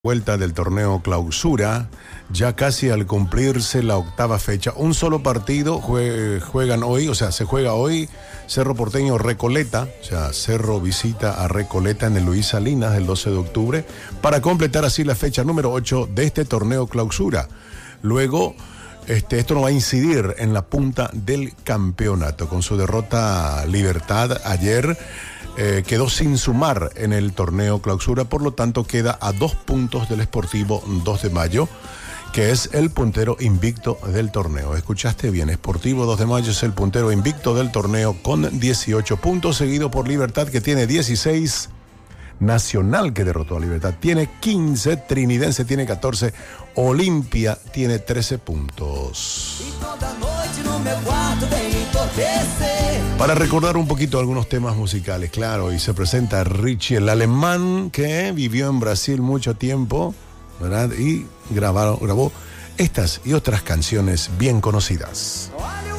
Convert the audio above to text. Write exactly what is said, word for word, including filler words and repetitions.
Vuelta del torneo Clausura, ya casi al cumplirse la octava fecha. Un solo partido jue- juegan hoy, o sea, se juega hoy Cerro Porteño Recoleta, o sea, Cerro visita a Recoleta en el Luis Salinas el doce de octubre, para completar así la fecha número ocho de este torneo Clausura. Luego, este, esto no va a incidir en la punta del campeonato. Con su derrota Libertad ayer, Eh, quedó sin sumar en el torneo Clausura, por lo tanto queda a dos puntos del Sportivo dos de Mayo, que es el puntero invicto del torneo. Escuchaste bien, Sportivo dos de Mayo es el puntero invicto del torneo con dieciocho puntos, seguido por Libertad, que tiene dieciséis, Nacional, que derrotó a Libertad, tiene quince, Trinidense tiene catorce, Olimpia tiene trece puntos. Para recordar un poquito algunos temas musicales, claro, y se presenta Richie, el alemán que vivió en Brasil mucho tiempo, ¿verdad? Y grabaron, grabó estas y otras canciones bien conocidas.